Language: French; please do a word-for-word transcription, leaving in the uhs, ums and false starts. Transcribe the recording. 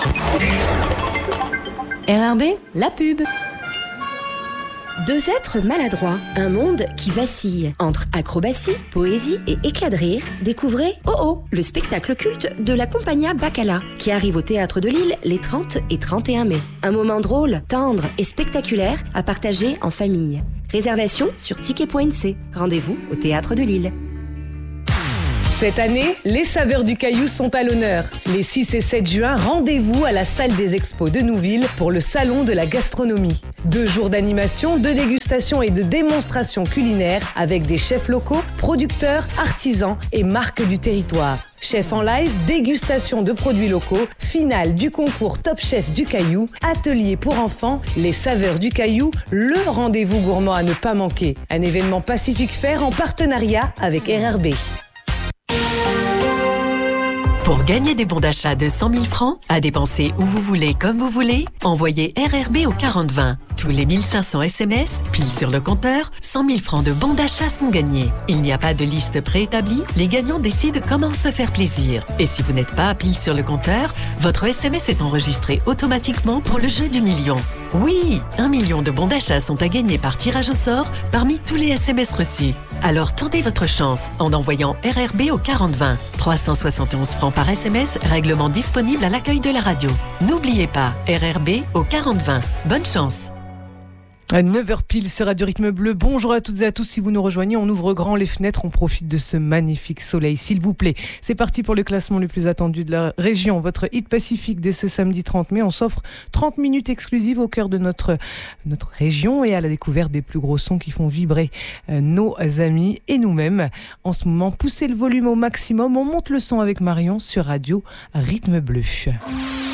R R B, la pub. Deux êtres maladroits, un monde qui vacille. Entre acrobatie, poésie et éclat de rire, découvrez Oh Oh, le spectacle culte de la Compagnia Bacala, qui arrive au Théâtre de Lille les trente et trente et un mai. Un moment drôle, tendre et spectaculaire à partager en famille. Réservation sur ticket point c. Rendez-vous au Théâtre de Lille. Cette année, les saveurs du Caillou sont à l'honneur. Les six et sept juin, rendez-vous à la salle des expos de Nouville pour le Salon de la gastronomie. Deux jours d'animation, de dégustation et de démonstration culinaire avec des chefs locaux, producteurs, artisans et marques du territoire. Chef en live, dégustation de produits locaux, finale du concours Top Chef du Caillou, atelier pour enfants, les saveurs du Caillou, le rendez-vous gourmand à ne pas manquer. Un événement Pacific Fair en partenariat avec R R B. Pour gagner des bons d'achat de cent mille francs, à dépenser où vous voulez, comme vous voulez, envoyez R R B au quarante vingt. Tous les mille cinq cents S M S, pile sur le compteur, cent mille francs de bons d'achat sont gagnés. Il n'y a pas de liste préétablie, les gagnants décident comment se faire plaisir. Et si vous n'êtes pas à pile sur le compteur, votre S M S est enregistré automatiquement pour le jeu du million. Oui, un million de bons d'achat sont à gagner par tirage au sort parmi tous les S M S reçus. Alors tentez votre chance en envoyant R R B au quarante vingt. trois cent soixante et onze francs par S M S, règlement disponible à l'accueil de la radio. N'oubliez pas, R R B au quarante vingt. Bonne chance! À neuf heures pile sur Radio Rythme Bleu. Bonjour à toutes et à tous. Si vous nous rejoignez, on ouvre grand les fenêtres, on profite de ce magnifique soleil, s'il vous plaît. C'est parti pour le classement le plus attendu de la région. Votre hit Pacifique dès ce samedi trente mai. On s'offre trente minutes exclusives au cœur de notre, notre région et à la découverte des plus gros sons qui font vibrer euh, nos amis et nous-mêmes. En ce moment, poussez le volume au maximum. On monte le son avec Marion sur Radio Rythme Bleu.